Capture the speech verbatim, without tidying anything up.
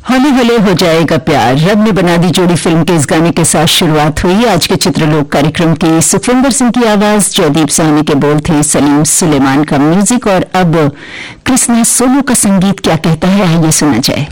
होली होले हो जाएगा प्यार, रब ने बना दी जोड़ी फिल्म के इस गाने के साथ शुरुआत हुई आज के चित्रलोक कार्यक्रम की। सुखविंदर सिंह की आवाज, जयदीप साहनी के बोल थे, सलीम सुलेमान का म्यूजिक और अब कृष्णा सोनू का संगीत क्या कहता है, आइए सुना जाए।